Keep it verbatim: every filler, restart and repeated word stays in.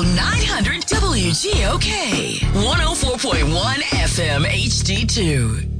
nine hundred W G O K. one oh four point one F M H D two.